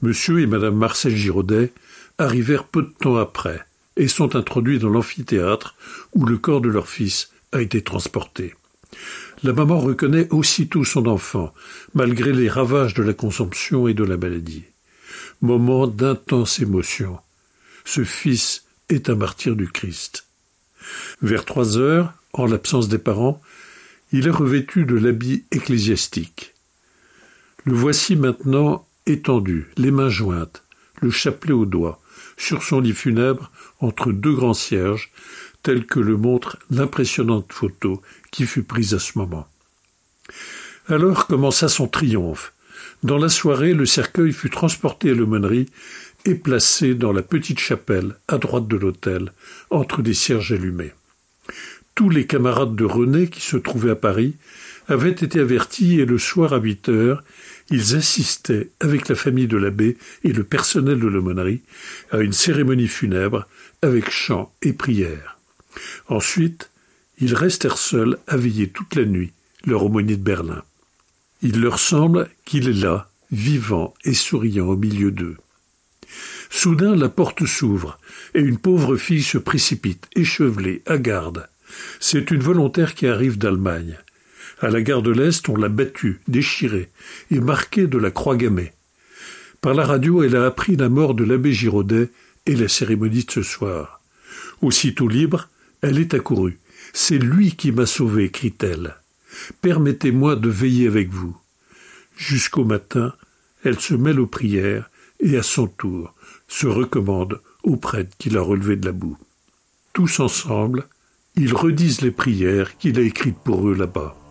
Monsieur et madame Marcel Giraudet arrivèrent peu de temps après et sont introduits dans l'amphithéâtre où le corps de leur fils a été transporté. La maman reconnaît aussitôt son enfant, malgré les ravages de la consomption et de la maladie. Moment d'intense émotion. Ce fils est un martyr du Christ. Vers 3 heures, en l'absence des parents, il est revêtu de l'habit ecclésiastique. Le voici maintenant étendu, les mains jointes, le chapelet au doigt, sur son lit funèbre entre 2 grands cierges, tel que le montre l'impressionnante photo qui fut prise à ce moment. Alors commença son triomphe. Dans la soirée, le cercueil fut transporté à l'aumônerie et placé dans la petite chapelle à droite de l'autel, entre des cierges allumés. Tous les camarades de René qui se trouvaient à Paris avaient été avertis et le soir à 8 heures, ils assistaient avec la famille de l'abbé et le personnel de l'aumônerie à une cérémonie funèbre avec chants et prières. Ensuite, ils restèrent seuls à veiller toute la nuit, leur aumônier de Berlin. Il leur semble qu'il est là, vivant et souriant au milieu d'eux. Soudain, la porte s'ouvre et une pauvre fille se précipite, échevelée, hagarde. C'est une volontaire qui arrive d'Allemagne. À la gare de l'Est, on l'a battue, déchirée et marquée de la croix gammée. Par la radio, elle a appris la mort de l'abbé Giraudet et la cérémonie de ce soir. Aussitôt libre, elle est accourue. « C'est lui qui m'a sauvée », crie-t-elle. « Permettez-moi de veiller avec vous. » Jusqu'au matin, elle se mêle aux prières et à son tour se recommande au prêtre qui l'a relevé de la boue. Tous ensemble, ils redisent les prières qu'il a écrites pour eux là-bas.